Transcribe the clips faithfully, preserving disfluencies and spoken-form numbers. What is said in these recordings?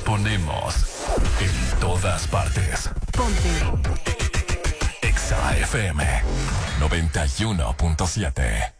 ponemos en todas partes. Ponte. Exa F M noventa y uno punto siete.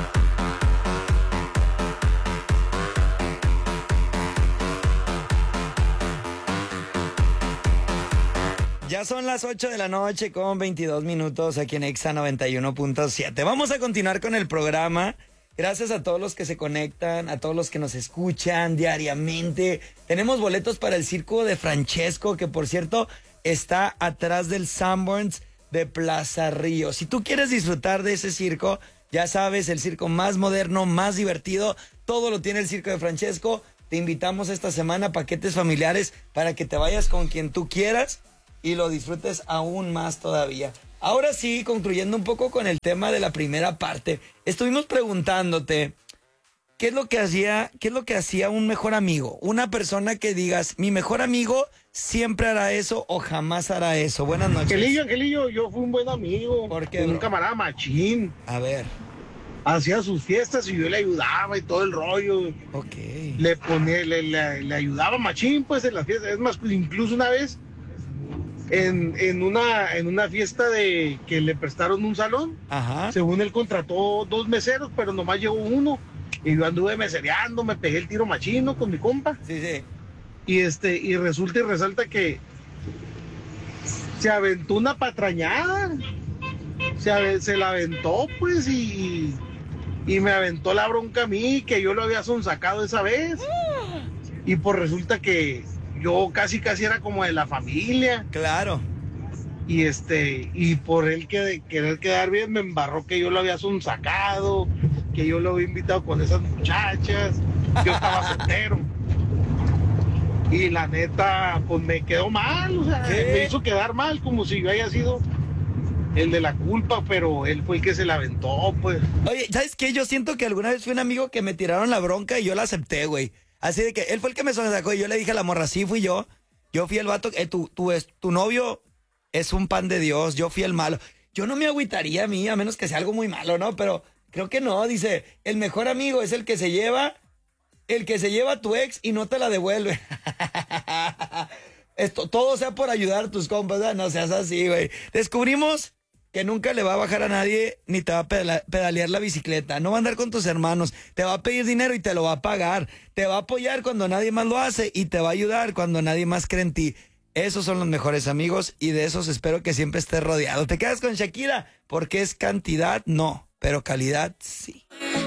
Ya son las ocho de la noche con veintidós minutos aquí en Exa noventa y uno punto siete. Vamos a continuar con el programa. Gracias a todos los que se conectan, a todos los que nos escuchan diariamente. Tenemos boletos para el circo de Francesco, que por cierto está atrás del Sanborns de Plaza Río. Si tú quieres disfrutar de ese circo, ya sabes, el circo más moderno, más divertido, todo lo tiene el circo de Francesco. Te invitamos esta semana a paquetes familiares para que te vayas con quien tú quieras y lo disfrutes aún más todavía. Ahora sí, concluyendo un poco con el tema de la primera parte, estuvimos preguntándote qué es lo que hacía, qué es lo que hacía un mejor amigo, una persona que digas, mi mejor amigo siempre hará eso o jamás hará eso. Buenas noches. Angelillo, Angelillo, yo fui un buen amigo. ¿Por qué, Un bro? camarada machín. A ver. Hacía sus fiestas y yo le ayudaba y todo el rollo. Ok. Le ponía, le, le, le ayudaba machín, pues, en las fiestas. Es más, pues, incluso una vez, en, en, una, en una fiesta de que le prestaron un salón, Ajá. según él contrató dos meseros, pero nomás llegó uno. Y yo anduve mesereando, me pegué el tiro machino con mi compa. Sí, sí. Y este, y resulta y resalta que se aventó una patrañada. Se, ave- se la aventó, pues, y, y me aventó la bronca a mí, que yo lo había sonsacado esa vez. Y pues resulta que yo casi casi era como de la familia. Claro. Y este, y por él que, querer quedar bien, me embarró que yo lo había sonsacado, que yo lo había invitado con esas muchachas. Yo estaba soltero. Y la neta, pues me quedó mal, o sea, ¿Qué? me hizo quedar mal, como si yo haya sido el de la culpa, pero él fue el que se la aventó, pues. Oye, ¿sabes qué? Yo siento que alguna vez fui un amigo que me tiraron la bronca y yo la acepté, güey. Así de que él fue el que me sacó y yo le dije a la morra, sí, fui yo. Yo fui el vato, eh, tu, tu, es- tu novio es un pan de Dios, yo fui el malo. Yo no me agüitaría a mí, a menos que sea algo muy malo, ¿no? Pero creo que no, dice, el mejor amigo es el que se lleva, el que se lleva a tu ex y no te la devuelve. Esto, todo sea por ayudar a tus compas, ¿verdad? No seas así, güey. Descubrimos que nunca le va a bajar a nadie ni te va a pedala- pedalear la bicicleta. No va a andar con tus hermanos. Te va a pedir dinero y te lo va a pagar. Te va a apoyar cuando nadie más lo hace y te va a ayudar cuando nadie más cree en ti. Esos son los mejores amigos y de esos espero que siempre estés rodeado. ¿Te quedas con Shakira? Porque es cantidad, no, pero calidad, sí.